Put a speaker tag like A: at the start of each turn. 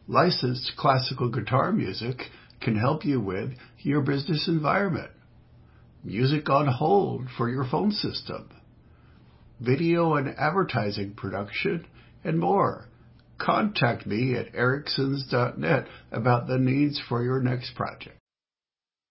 A: Licensed classical guitar music can help you with your business environment. Music on hold for your phone system. Video and advertising production, and more. Contact me at ericsons.net about the needs for your next project.